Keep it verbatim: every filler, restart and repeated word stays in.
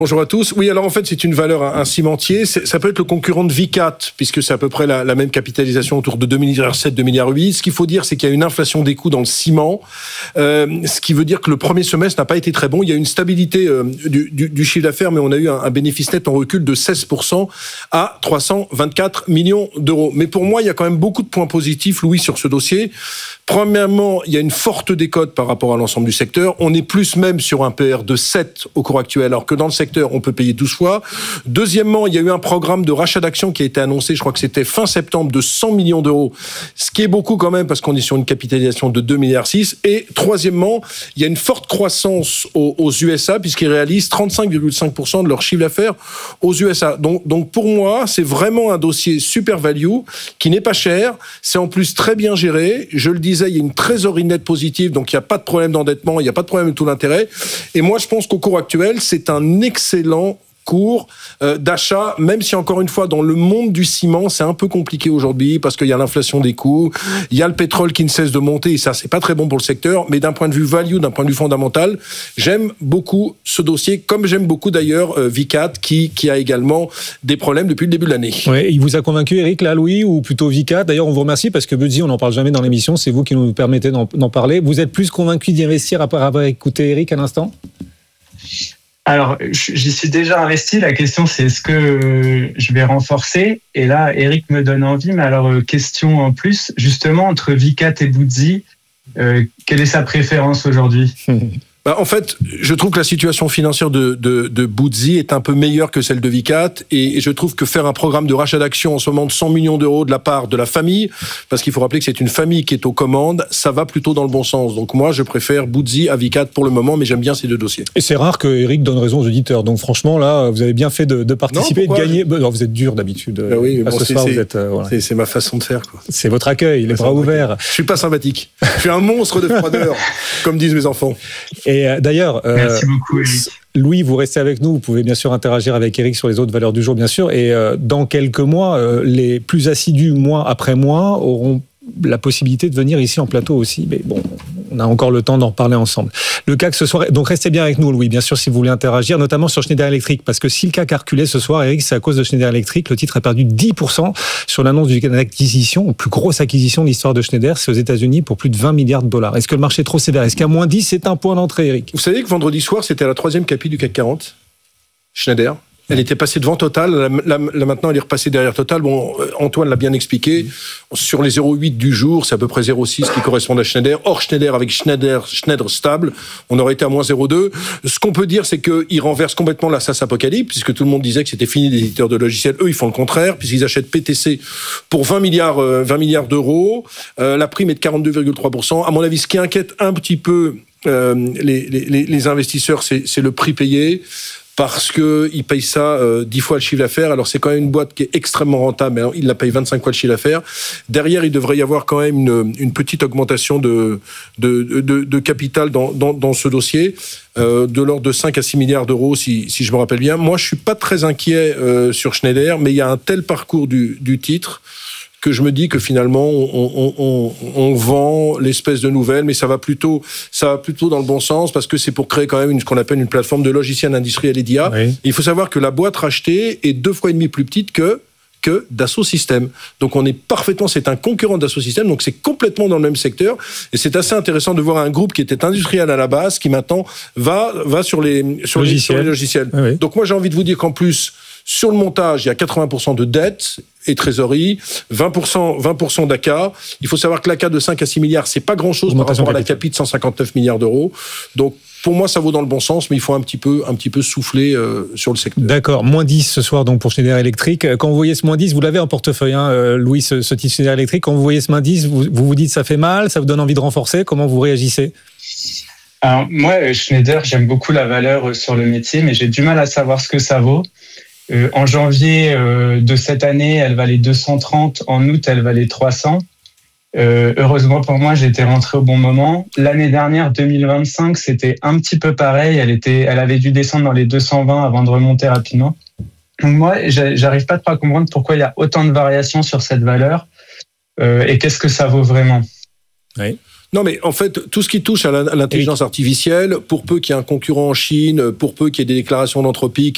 Bonjour à tous. Oui, alors en fait, c'est une valeur, un cimentier. C'est, ça peut être le concurrent de Vicat, puisque c'est à peu près la, la même capitalisation, autour de deux milliards sept, deux milliards huit. Ce qu'il faut dire, c'est qu'il y a une inflation des coûts dans le ciment, euh, ce qui veut dire que le premier semestre n'a pas été très bon. Il y a une stabilité euh, du, du, du chiffre d'affaires, mais on a eu un, un bénéfice net en recul de seize pour cent à trois cent vingt-quatre millions d'euros. Mais pour moi, il y a quand même beaucoup de points positifs, Louis, sur ce dossier. Premièrement, il y a une forte décote par rapport à l'ensemble du secteur. On est plus même sur un P R de sept au cours actuel, alors que dans le secteur, on peut payer douze fois. Deuxièmement, il y a eu un programme de rachat d'actions qui a été annoncé, je crois que c'était fin septembre, de cent millions d'euros, ce qui est beaucoup quand même parce qu'on est sur une capitalisation de deux virgule six milliards. Et troisièmement, il y a une forte croissance aux, aux U S A puisqu'ils réalisent trente-cinq virgule cinq pour cent de leur chiffre d'affaires aux U S A. Donc, donc pour moi, c'est vraiment un dossier super value qui n'est pas cher. C'est en plus très bien géré. Je le disais, il y a une trésorerie nette positive, donc il n'y a pas de problème d'endettement, il n'y a pas de problème de taux d'intérêt. Et moi, je pense qu'au cours actuel, c'est un excellent cours euh, d'achat, même si encore une fois, dans le monde du ciment, c'est un peu compliqué aujourd'hui parce qu'il y a l'inflation des coûts, il y a le pétrole qui ne cesse de monter et ça, c'est pas très bon pour le secteur. Mais d'un point de vue value, d'un point de vue fondamental, j'aime beaucoup ce dossier, comme j'aime beaucoup d'ailleurs euh, Vicat qui, qui a également des problèmes depuis le début de l'annannée. Ouais, il vous a convaincu, Eric, là, Louis, ou plutôt Vicat? D'ailleurs, on vous remercie parce que Budzi, on n'en parle jamais dans l'émission, c'est vous qui nous permettez d'en, d'en parler. Vous êtes plus convaincu d'y investir après avoir écouté Eric à l'instant? Alors, j'y suis déjà investi. La question, c'est est-ce que je vais renforcer? Et là, Eric me donne envie. Mais alors, question en plus, justement, entre Vicat et Budzi, euh, quelle est sa préférence aujourd'hui? Bah, en fait, je trouve que la situation financière de, de, de Budzi est un peu meilleure que celle de Vicat, et, et je trouve que faire un programme de rachat d'actions en ce moment de cent millions d'euros de la part de la famille, parce qu'il faut rappeler que c'est une famille qui est aux commandes, ça va plutôt dans le bon sens. Donc moi, je préfère Budzi à Vicat pour le moment, mais j'aime bien ces deux dossiers. Et c'est rare que Eric donne raison aux auditeurs. Donc franchement, là, vous avez bien fait de, de participer non, et de gagner. Non, vous êtes dur d'habitude. Ah oui, mais bon, ce c'est, soir, c'est, vous êtes, euh, voilà. c'est, c'est ma façon de faire, quoi. C'est votre accueil, les bras ouverts. Je suis pas sympathique. Je suis un monstre de froideur, comme disent mes enfants. Et euh, d'ailleurs, euh, merci beaucoup, Eric. Louis, vous restez avec nous. Vous pouvez bien sûr interagir avec Eric sur les autres valeurs du jour, bien sûr. Et euh, dans quelques mois, euh, les plus assidus, mois après mois, auront la possibilité de venir ici en plateau aussi. Mais bon, on a encore le temps d'en reparler ensemble. Le C A C ce soir, donc restez bien avec nous, Louis, bien sûr, si vous voulez interagir, notamment sur Schneider Electric, parce que si le C A C a reculé ce soir, Eric, c'est à cause de Schneider Electric. Le titre a perdu dix pour cent sur l'annonce d'une acquisition, plus grosse acquisition de l'histoire de Schneider, c'est aux États-Unis pour plus de vingt milliards de dollars. Est-ce que le marché est trop sévère? Est-ce qu'à moins dix, c'est un point d'entrée, Eric? Vous savez que vendredi soir, c'était la troisième capi du C A C quarante, Schneider. Elle était passée devant Total, là, là, là maintenant elle est repassée derrière Total. Bon, Antoine l'a bien expliqué, sur les zéro virgule huit du jour, c'est à peu près zéro virgule six qui correspond à Schneider. Or Schneider avec Schneider, Schneider stable, on aurait été à moins zéro virgule deux. Ce qu'on peut dire, c'est qu'il renverse complètement la SaaS Apocalypse, puisque tout le monde disait que c'était fini des éditeurs de logiciels. Eux, ils font le contraire, puisqu'ils achètent P T C pour vingt milliards, euh, vingt milliards d'euros. Euh, la prime est de quarante-deux virgule trois pour cent. À mon avis, ce qui inquiète un petit peu euh, les, les, les investisseurs, c'est, c'est le prix payé. Parce qu'ils payent ça euh, dix fois le chiffre d'affaires. Alors, c'est quand même une boîte qui est extrêmement rentable, mais ils la payent vingt-cinq fois le chiffre d'affaires. Derrière, il devrait y avoir quand même une, une petite augmentation de, de, de, de capital dans, dans, dans ce dossier, euh, de l'ordre de cinq à six milliards d'euros, si, si je me rappelle bien. Moi, je ne suis pas très inquiet euh, sur Schneider, mais il y a un tel parcours du, du titre que je me dis que finalement on, on, on, on vend l'espèce de nouvelle, mais ça va plutôt, ça va plutôt dans le bon sens parce que c'est pour créer quand même une, ce qu'on appelle une plateforme de logiciels industriels et d'I A. Oui. Il faut savoir que la boîte rachetée est deux fois et demi plus petite que que Dassault Systèmes. Donc on est parfaitement, c'est un concurrent de Dassault Systèmes, donc c'est complètement dans le même secteur. Et c'est assez intéressant de voir un groupe qui était industriel à la base, qui maintenant va va sur les sur, les, sur les logiciels. Oui, oui. Donc moi j'ai envie de vous dire qu'en plus sur le montage, il y a quatre-vingts pour cent de dette et trésorerie, vingt pour cent, vingt pour cent d'A C A. Il faut savoir que l'A C A de cinq à six milliards, c'est pas grand-chose par rapport à la capi de cent cinquante-neuf milliards d'euros. Donc, pour moi, ça vaut dans le bon sens, mais il faut un petit peu, un petit peu souffler euh, sur le secteur. D'accord. moins dix ce soir, donc, pour Schneider Electric. Quand vous voyez ce moins dix, vous l'avez en portefeuille, hein, euh, Louis, ce, ce titre Schneider Electric. Quand vous voyez ce moins dix, vous, vous vous dites ça fait mal, ça vous donne envie de renforcer. Comment vous réagissez? Alors, moi, Schneider, j'aime beaucoup la valeur sur le métier, mais j'ai du mal à savoir ce que ça vaut. Euh, en janvier euh, de cette année, elle valait deux cent trente. En août, elle valait trois cents. Euh, heureusement pour moi, j'étais rentré au bon moment. L'année dernière, deux mille vingt-cinq, c'était un petit peu pareil. Elle était, elle avait dû descendre dans les deux cent vingt avant de remonter rapidement. Donc moi, j'arrive pas trop à comprendre pourquoi il y a autant de variations sur cette valeur euh, et qu'est-ce que ça vaut vraiment. Oui. Non, mais en fait, tout ce qui touche à l'intelligence artificielle, pour peu qu'il y ait un concurrent en Chine, pour peu qu'il y ait des déclarations d'Anthropic,